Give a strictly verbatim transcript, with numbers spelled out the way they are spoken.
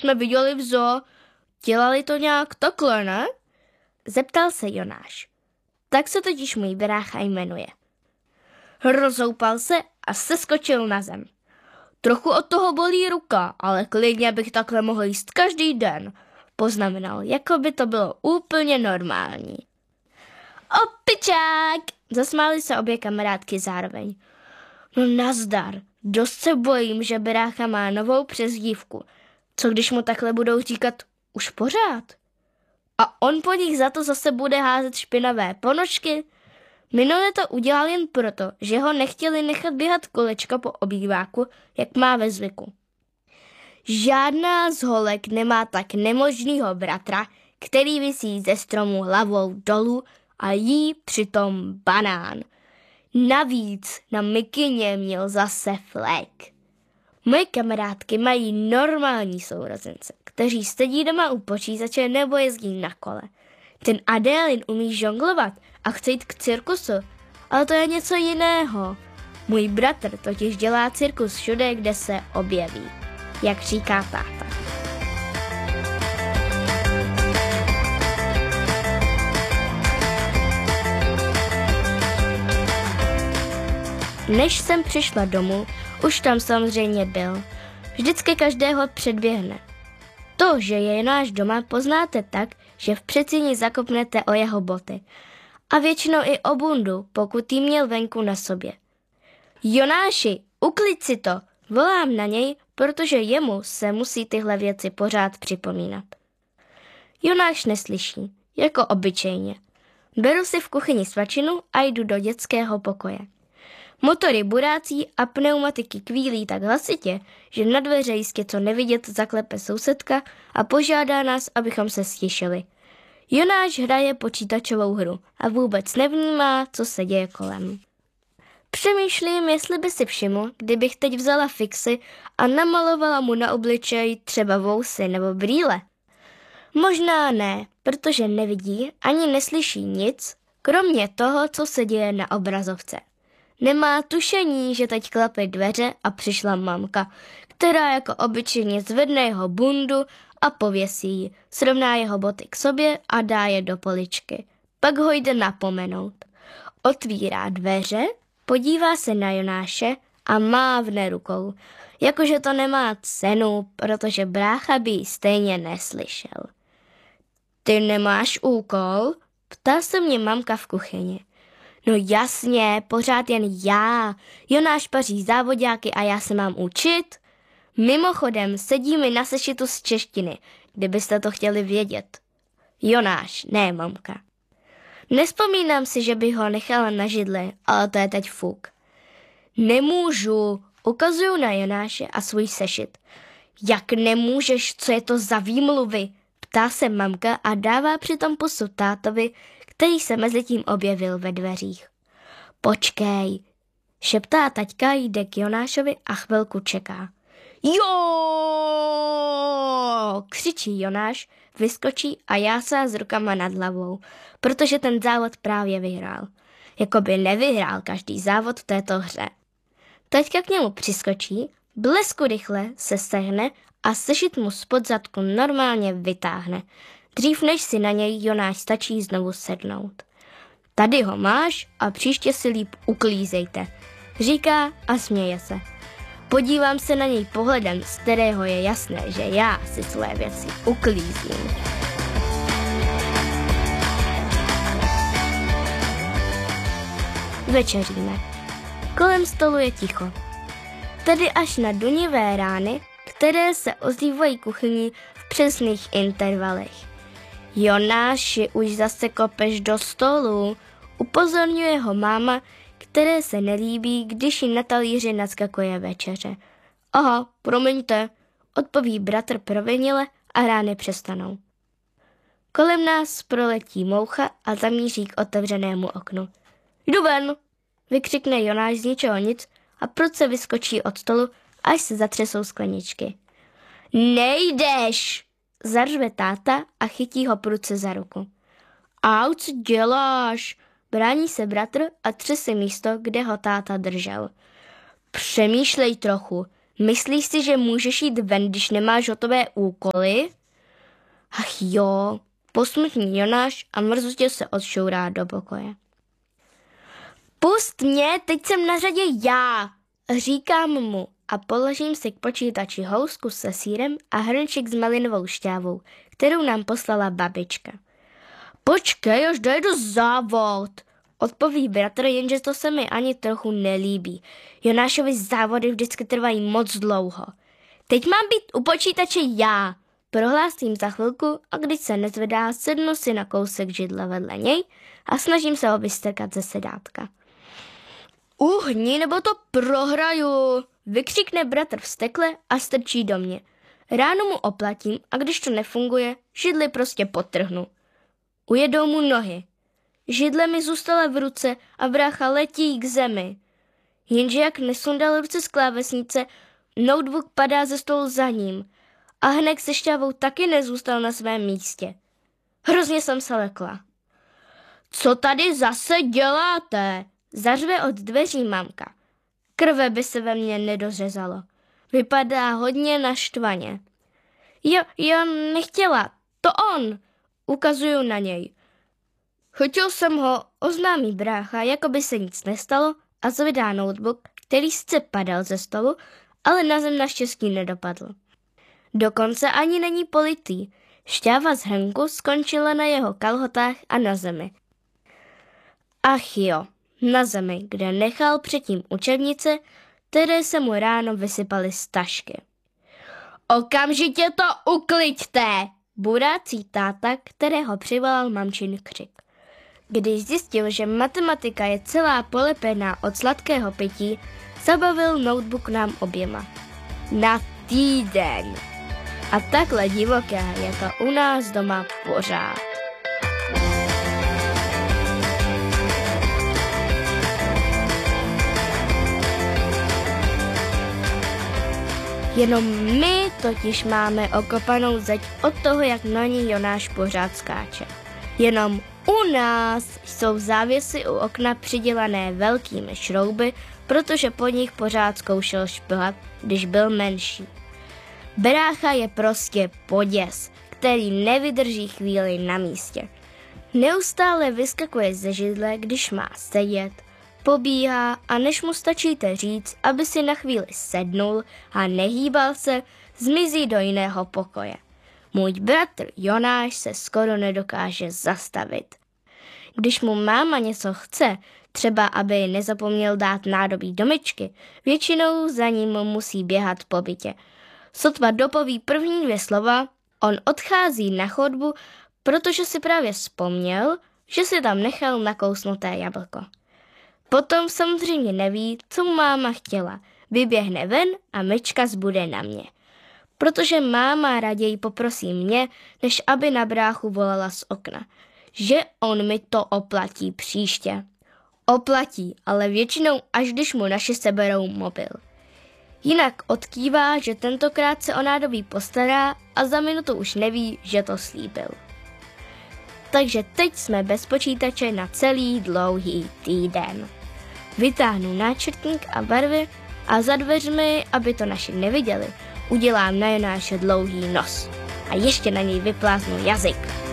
jsme viděli v zoo. Dělali to nějak takhle, ne? Zeptal se Jonáš. Tak se totiž můj brácha jmenuje. Rozoupal se a seskočil na zem. Trochu od toho bolí ruka, ale klidně bych takhle mohl jíst každý den, poznamenal, jako by to bylo úplně normální. Opičák! Zasmály se obě kamarádky zároveň. No nazdar, dost se bojím, že brácha má novou přezdívku. Co když mu takhle budou říkat už pořád? A on po nich za to zase bude házet špinavé ponožky? Minule to udělal jen proto, že ho nechtěli nechat běhat kolečka po obýváku, jak má ve zvyku. Žádná z holek nemá tak nemožnýho bratra, který visí ze stromu hlavou dolů a jí přitom banán. Navíc na mikině měl zase flek. Moje kamarádky mají normální sourozence, kteří sedí doma u počítače nebo jezdí na kole. Ten Adélin umí žonglovat a chce jít k cirkusu, ale to je něco jiného. Můj bratr totiž dělá cirkus všude, kde se objeví, jak říká táta. Než jsem přišla domů, už tam samozřejmě byl. Vždycky každého předběhne. To, že je Jonáš doma, poznáte tak, že v předsíni zakopnete o jeho boty. A většinou i o bundu, pokud jí měl venku na sobě. Jonáši, uklid si to, volám na něj, protože jemu se musí tyhle věci pořád připomínat. Jonáš neslyší, jako obyčejně. Beru si v kuchyni svačinu a jdu do dětského pokoje. Motory burácí a pneumatiky kvílí tak hlasitě, že na dveře jistě co nevidět zaklepe sousedka a požádá nás, abychom se stišili. Jonáš hraje počítačovou hru a vůbec nevnímá, co se děje kolem. Přemýšlím, jestli by si všiml, kdybych teď vzala fixy a namalovala mu na obličej třeba vousy nebo brýle. Možná ne, protože nevidí ani neslyší nic, kromě toho, co se děje na obrazovce. Nemá tušení, že teď klepe dveře a přišla mamka, která jako obyčejně zvedne jeho bundu a pověsí ji, srovná jeho boty k sobě a dá je do poličky. Pak ho jde napomenout. Otvírá dveře, podívá se na Jonáše a mávne rukou, jakože to nemá cenu, protože brácha by ji stejně neslyšel. Ty nemáš úkol? Ptá se mě mamka v kuchyni. No jasně, pořád jen já. Jonáš paří závoďáky a já se mám učit. Mimochodem, sedí mi na sešitu z češtiny, kdybyste to chtěli vědět. Jonáš, ne mamka. Nevzpomínám si, že bych ho nechala na židli, ale to je teď fuk. Nemůžu, ukazuju na Jonáše a svůj sešit. Jak nemůžeš, co je to za výmluvy? Ptá se mamka a dává přitom pusu tátovi, který se mezitím objevil ve dveřích. Počkej, šeptá taťka, jde k Jonášovi a chvilku čeká. Jo! Křičí Jonáš, vyskočí a jásá s rukama nad hlavou, protože ten závod právě vyhrál. Jakoby nevyhrál každý závod v této hře. Taťka k němu přiskočí, blesku rychle se sehne a sešit mu spod zadku normálně vytáhne. Dřív než si na něj Jonáš stačí znovu sednout. Tady ho máš a příště si líp uklízejte, říká a směje se. Podívám se na něj pohledem, z kterého je jasné, že já si své věci uklízím. Večeříme. Kolem stolu je ticho. Tedy až na dunivé rány, které se ozývají kuchyní v přesných intervalech. Jonáši, už zase kopeš do stolu, upozorňuje ho máma, které se nelíbí, když jí na talíři naskakuje večeře. Aha, promiňte, odpoví bratr provinile a rány přestanou. Kolem nás proletí moucha a zamíří k otevřenému oknu. Jdu ven, vykřikne Jonáš z ničeho nic a prudce vyskočí od stolu, až se zatřesou skleničky. Nejdeš, zařve táta a chytí ho prudce za ruku. Au, co děláš? Brání se bratr a třese místo, kde ho táta držel. Přemýšlej trochu, Myslíš si, že můžeš jít ven, když nemáš hotové úkoly? Ach jo, posmutný Jonáš a mrzutě se odšourá do pokoje. Pust mě, teď jsem na řadě já, říkám mu a položím si k počítači housku se sýrem a hrnčík s malinovou šťávou, kterou nám poslala babička. Počkej, až dojdu závod, odpoví bratr, jenže to se mi ani trochu nelíbí. Jonášovi závody vždycky trvají moc dlouho. Teď mám být u počítače já, prohlásím za chvilku a když se nezvedá, sednu si na kousek židle vedle něj a snažím se ho vystrkat ze sedátka. Uhni, nebo to prohraju, vykřikne bratr vztekle a strčí do mě. Ráno mu oplatím a když to nefunguje, židli prostě podtrhnu. Ujedou mu nohy. Židle mi zůstala v ruce a brácha letí k zemi. Jenže jak nesundal ruce z klávesnice, notebook padá ze stolu za ním a hnek se šťávou taky nezůstal na svém místě. Hrozně jsem se lekla. Co tady zase děláte? Zařve od dveří mamka. Krve by se ve mně nedořezalo. Vypadá hodně naštvaně. Jo, jo, nechtěla. To on. Ukazuju na něj. Chytil jsem ho, oznámí brácha, jako by se nic nestalo a zvedá notebook, který sice padal ze stolu, ale na zem naštěstí nedopadl. Dokonce ani není politý. Šťáva z hrnku skončila na jeho kalhotách a na zemi. Ach jo, na zemi, kde nechal předtím učebnice, které se mu ráno vysypaly z tašky. Okamžitě to ukliďte, burácí táta, kterého přivolal mamčin křik. Když zjistil, že matematika je celá polepená od sladkého pití, zabavil notebook nám oběma. Na týden. A takhle divoké je to u nás doma pořád. Jenom my totiž máme okopanou zeď od toho, jak na ní Jonáš pořád skáče. Jenom u nás jsou závěsy u okna přidělané velkými šrouby, protože po nich pořád zkoušel šplhat, když byl menší. Brácha je prostě poděs, který nevydrží chvíli na místě. Neustále vyskakuje ze židle, když má sedět, pobíhá a než mu stačíte říct, aby si na chvíli sednul a nehýbal se, zmizí do jiného pokoje. Můj bratr Jonáš se skoro nedokáže zastavit. Když mu máma něco chce, třeba aby nezapomněl dát nádobí do myčky, většinou za ním musí běhat po bytě. Sotva dopoví první dvě slova, on odchází na chodbu, protože si právě vzpomněl, že si tam nechal nakousnuté jablko. Potom samozřejmě neví, co mu máma chtěla. Vyběhne ven a myčka zbude na mě. Protože máma raději poprosí mě, než aby na bráchu volala z okna. Že on mi to oplatí příště. Oplatí, ale většinou až když mu naši seberou mobil. Jinak odkývá, že tentokrát se o nádobí postará a za minutu už neví, že to slíbil. Takže teď jsme bez počítače na celý dlouhý týden. Vytáhnu náčrtník a barvy a za dveřmi, aby to naši neviděli, udělám na Jonáše dlouhý nos. A ještě na něj vypláznu jazyk.